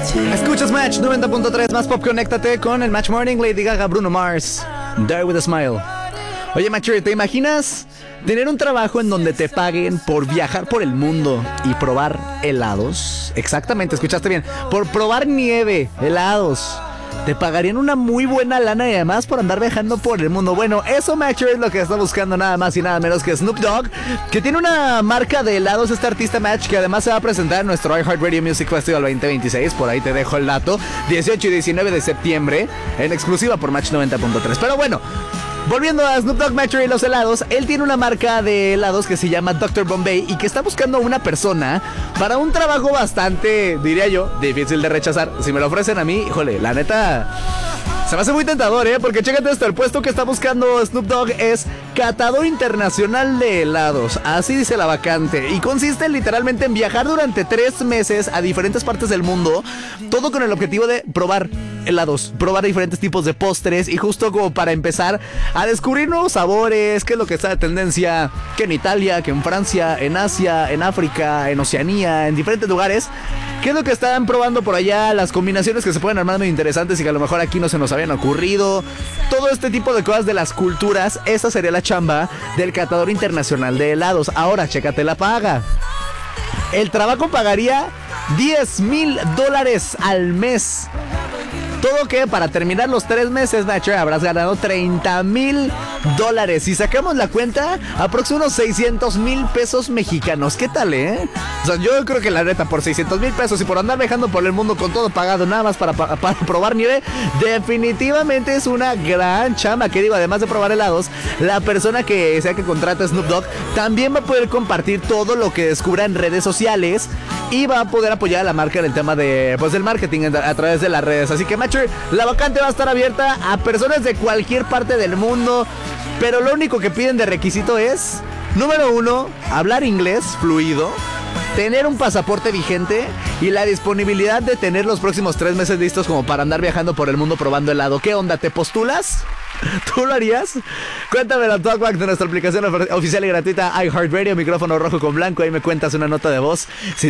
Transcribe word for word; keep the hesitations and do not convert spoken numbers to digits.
Escuchas Match noventa punto tres, más pop, conéctate con el Match Morning, Lady Gaga, Bruno Mars, Die With A Smile. Oye, Matcher, ¿te imaginas tener un trabajo en donde te paguen por viajar por el mundo y probar helados? Exactamente, escuchaste bien, por probar nieve, helados. Te pagarían una muy buena lana y además por andar viajando por el mundo. Bueno, eso, Matcher, es lo que está buscando nada más y nada menos que Snoop Dogg, que tiene una marca de helados, este artista, Match, que además se va a presentar en nuestro iHeartRadio Music Festival veinte veintiséis. Por ahí te dejo el dato, dieciocho y diecinueve de septiembre, en exclusiva por Match noventa punto tres. Pero bueno, volviendo a Snoop Dogg, Matcher y los helados, él tiene una marca de helados que se llama doctor Bombay y que está buscando una persona para un trabajo bastante, diría yo, difícil de rechazar. Si me lo ofrecen a mí, híjole, la neta, se me hace muy tentador, ¿eh? Porque chécate esto, el puesto que está buscando Snoop Dogg es catador internacional de helados. Así dice la vacante. Y consiste literalmente en viajar durante tres meses a diferentes partes del mundo, todo con el objetivo de probar helados, probar diferentes tipos de postres y justo como para empezar a descubrir nuevos sabores, qué es lo que está de tendencia, que en Italia, que en Francia, en Asia, en África, en Oceanía, en diferentes lugares. ¿Qué es lo que están probando por allá? Las combinaciones que se pueden armar muy interesantes y que a lo mejor aquí no se nos habían ocurrido. Todo este tipo de cosas de las culturas. Esa sería la chamba del catador internacional de helados. Ahora, chécate la paga. El trabajo pagaría diez mil dólares al mes. Todo que para terminar los tres meses, Matcher, habrás ganado treinta mil dólares. Si sacamos la cuenta, aproximadamente unos seiscientos mil pesos mexicanos. ¿Qué tal, eh? O sea, yo creo que la neta, por seiscientos mil pesos y por andar viajando por el mundo con todo pagado, nada más para, para, para probar nieve, definitivamente es una gran chamba. Que digo, además de probar helados, la persona que sea que contrate a Snoop Dogg también va a poder compartir todo lo que descubra en redes sociales y va a poder apoyar a la marca en el tema de, pues, del marketing a, a través de las redes. Así que, Matcher, la vacante va a estar abierta a personas de cualquier parte del mundo, pero lo único que piden de requisito es, número uno, hablar inglés fluido, tener un pasaporte vigente y la disponibilidad de tener los próximos tres meses listos como para andar viajando por el mundo probando helado. ¿Qué onda? ¿Te postulas? ¿Tú lo harías? Cuéntame la Talkback de nuestra aplicación oficial y gratuita iHeartRadio, micrófono rojo con blanco. Ahí me cuentas una nota de voz. Si